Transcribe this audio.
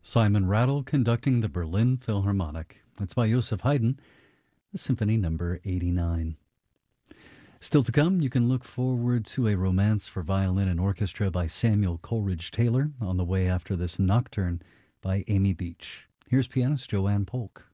Simon Rattle conducting the Berlin Philharmonic. That's by Joseph Haydn, the Symphony Number 89. Still to come, you can look forward to a romance for violin and orchestra by Samuel Coleridge Taylor on the way after this nocturne by Amy Beach. Here's pianist Joanne Polk.